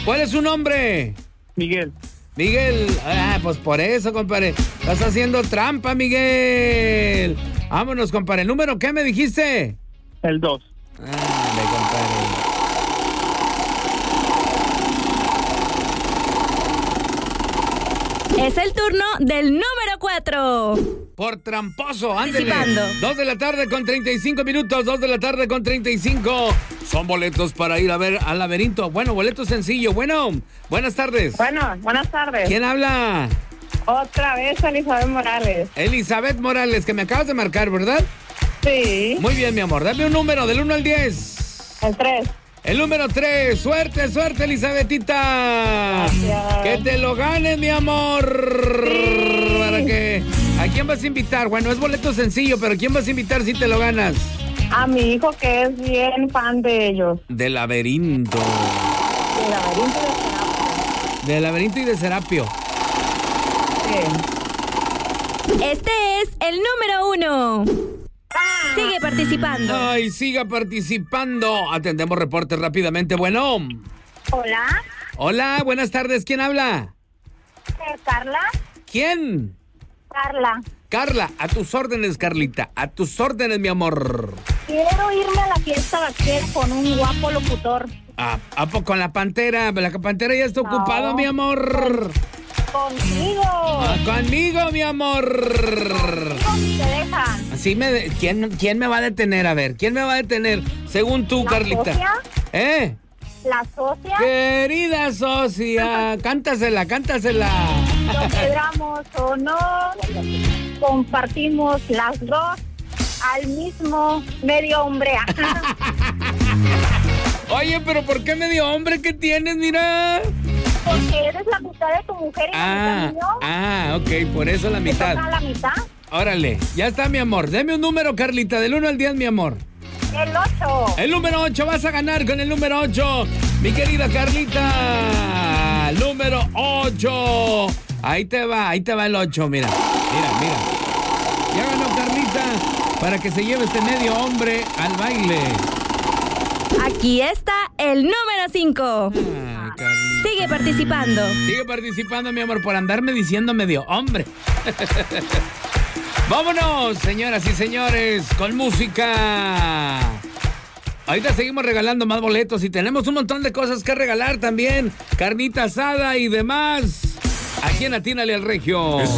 ¿Cuál es su nombre? Miguel. Miguel. Pues por eso, compadre. Estás haciendo trampa, Miguel. Vámonos, compadre. ¿El número qué me dijiste? El 2. Dale, compadre. Es el turno del número 4. Por tramposo, ándele. Participando. 2 de la tarde con 35 minutos, 2 de la tarde con 35. Son boletos para ir a ver al laberinto. Bueno, boleto sencillo. Bueno, buenas tardes. Bueno, buenas tardes. ¿Quién habla? Otra vez Elizabeth Morales. Elizabeth Morales, que me acabas de marcar, ¿verdad? Sí. Muy bien, mi amor. Dame un número del 1 al 10. El 3. El número 3. Suerte, suerte, Elizabetita. Gracias. Que te lo ganes, mi amor. Sí. ¿Para qué? ¿A quién vas a invitar? Bueno, es boleto sencillo, pero ¿quién vas a invitar si te lo ganas? A mi hijo, que es bien fan de ellos. Del laberinto. De laberinto de Serapio. Del laberinto y de Serapio. Sí. Este es el número 1. Sigue participando. Ay, siga participando. Atendemos reportes rápidamente. Bueno. Hola. Hola, buenas tardes. ¿Quién habla? ¿Carla? ¿Quién? Carla. Carla, a tus órdenes, Carlita. A tus órdenes, mi amor. Quiero irme a la fiesta vaquera con un guapo locutor. ¿A poco con la Pantera? La Pantera ya está ocupada, mi amor. Contigo. Conmigo, mi amor. Contigo si te dejan. Así ¿quién me va a detener? A ver, ¿quién me va a detener? Según tú, ¿La Carlita. socia? ¿Eh? ¿La socia? Querida socia, cántasela. Nos quedamos o no, compartimos las dos al mismo medio hombre. Oye, pero ¿por qué medio hombre que tienes? Mira. Porque eres la mitad de tu mujer y la mitad mío. Ok, por eso la ¿Te mitad. toca la mitad? Órale, ya está, mi amor. Deme un número, Carlita, del 1 al 10, mi amor. El 8. El número 8, vas a ganar con el número 8. Mi querida Carlita, número 8. Ahí te va el 8, mira. Ya ganó Carlita para que se lleve este medio hombre al baile. Aquí está el número 5. Sigue participando. Sigue participando, mi amor, por andarme diciendo medio hombre. Vámonos, señoras y señores, con música. Ahorita seguimos regalando más boletos y tenemos un montón de cosas que regalar también. Carnita asada y demás. Aquí en Atínale al Regio.